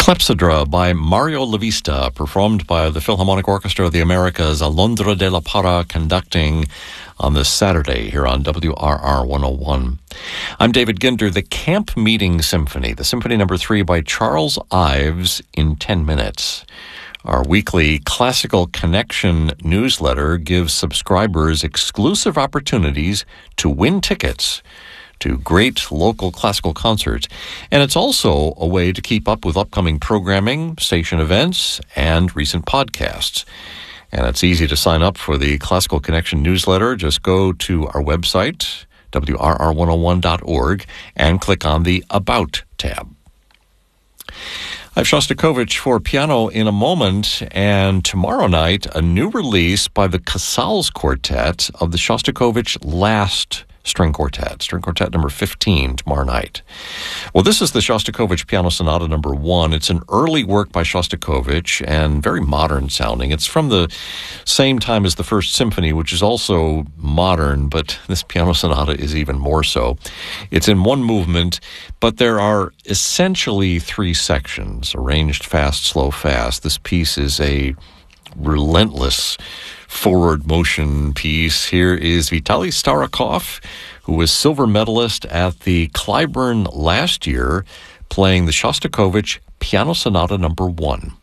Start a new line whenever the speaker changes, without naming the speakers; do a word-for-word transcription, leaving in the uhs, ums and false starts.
Clepsydra by Mario Lavista, performed by the Philharmonic Orchestra of the Americas, Alondra de la Parra conducting on this Saturday here on W R R one oh one. I'm David Ginder. The Camp Meeting Symphony, the Symphony Number Three by Charles Ives in ten minutes. Our weekly Classical Connection newsletter gives subscribers exclusive opportunities to win tickets to great local classical concerts. And it's also a way to keep up with upcoming programming, station events, and recent podcasts. And it's easy to sign up for the Classical Connection newsletter. Just go to our website, W R R one oh one dot org, and click on the About tab. I have Shostakovich for piano in a moment, and tomorrow night, a new release by the Casals Quartet of the Shostakovich Last String Quartet, String Quartet number fifteen, tomorrow night. Well, this is the Shostakovich Piano Sonata number one. It's an early work by Shostakovich and very modern sounding. It's from the same time as the First Symphony, which is also modern, but this piano sonata is even more so. It's in one movement, but there are essentially three sections, arranged fast, slow, fast. This piece is a relentless forward motion piece. Here is Vitaly Starakov, who was silver medalist at the Clyburn last year, playing the Shostakovich Piano Sonata number one.